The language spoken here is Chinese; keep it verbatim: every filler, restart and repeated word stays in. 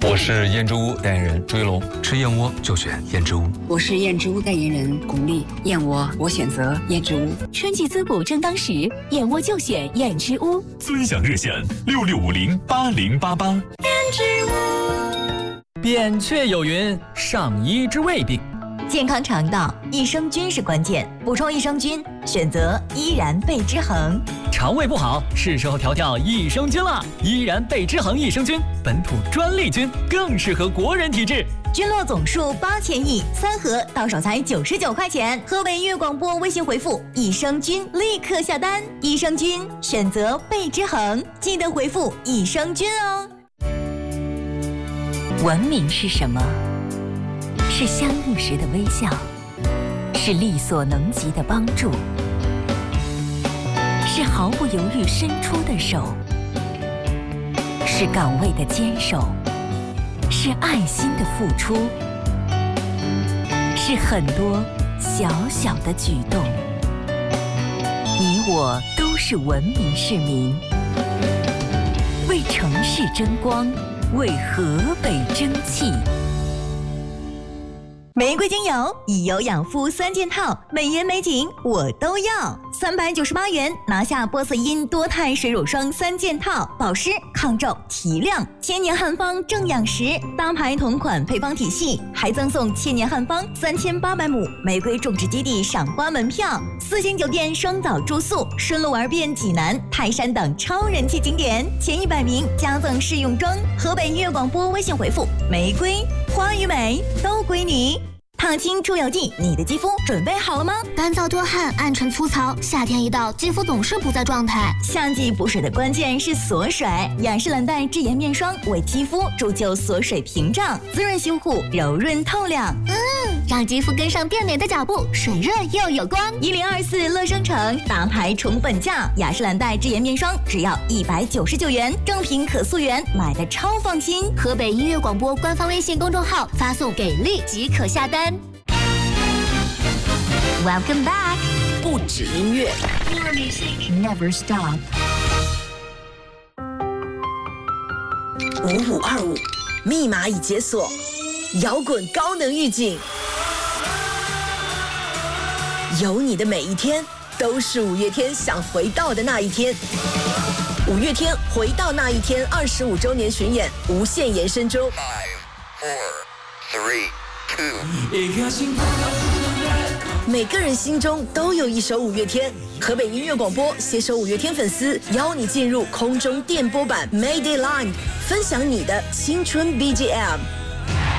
我是燕之屋代言人朱一龙， 吃燕窝就选燕之屋。 我是燕之屋代言人巩俐，燕窝我选择燕之屋。 春季滋补正当时，燕窝就选燕之屋。 尊享热线六六五零八零八八。燕之屋。扁鹊有云：上医治未病。 健康肠道，益生菌是关键。补充益生菌，选择依然贝之恒。 肠胃不好，是时候调调益生菌了。依然贝之恒益生菌，本土专利菌，更适合国人体质。 菌落总数八千亿，三盒到手才九十九块钱。河北音乐广播微信回复益生菌，立刻下单。益生菌选择贝之恒，记得回复益生菌哦。文明是什么？是相遇时的微笑，是力所能及的帮助，是毫不犹豫伸出的手，是岗位的坚守，是爱心的付出，是很多小小的举动。你我都是文明市民，为城市争光，为河北争气。玫瑰精油以油养肤三件套，美颜美景我都要。三百九十八元拿下波色因多肽水乳霜三件套，保湿、抗皱、提亮，千年汉方正养时，搭牌同款配方体系，还赠送千年汉方三千八百亩玫瑰种植基地赏花门票，四星酒店双早住宿，顺路玩遍济南、泰山等超人气景点，前一百名加赠试用装。河北音乐广播微信回复玫瑰花与美都归你。烫青出油剂，你的肌肤准备好了吗？ 干燥多汗、暗沉粗糙，夏天一到，肌肤总是不在状态。 夏季补水的关键是锁水，雅诗兰黛智妍面霜为肌肤铸就锁水屏障，滋润修护，柔润透亮。 嗯，让肌肤跟上变美的脚步，水润又有光。 一零二四乐生城大牌宠本价，雅诗兰黛智妍面霜只要一百九十九元，正品可溯源，买的超放心。 河北音乐广播官方微信公众号发送给力即可下单。 Welcome back， 不止音乐 ，Your music never stop。 五五二五，密码已解锁，摇滚高能预警，有你的每一天都是五月天想回到的那一天。五月天回到那一天二十五周年巡演无限延伸中。Five, four, three, two。一颗心每个人心中都有一首五月天。河北音乐广播携手五月天粉丝，邀你进入空中电波版 Mayday Live， 分享你的青春 B G M。